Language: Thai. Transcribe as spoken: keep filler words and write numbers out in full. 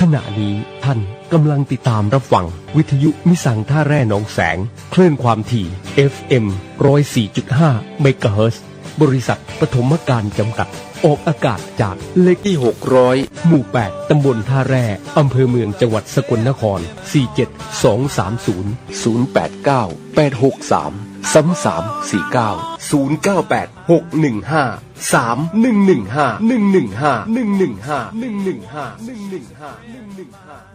ณะนี้ท่านกำลังติดตามรับฟังวิทยุมิสังท่าแร่หนองแสงคลื่นความถี่ เอฟ เอ็ม หนึ่งศูนย์สี่จุดห้า เมกะเฮิรตซ์บริษัทปฐมการจำกัดออกอากาศจากเลขที่หกร้อยหมู่แปดตำบลท่าแร่อำเภอเมืองจังหวัดสกลนครสี่ เจ็ด สอง สาม ศูนย์ ศูนย์ แปด เก้า แปด หก สาม สาม สาม สี่ เก้า ศูนย์ เก้า แปด หก หนึ่ง ห้า สาม หนึ่ง หนึ่ง ห้า หนึ่ง หนึ่ง ห้า หนึ่ง หนึ่ง ห้า หนึ่ง หนึ่ง ห้า หนึ่ง หนึ่ง ห้า หนึ่ง หนึ่ง ห้า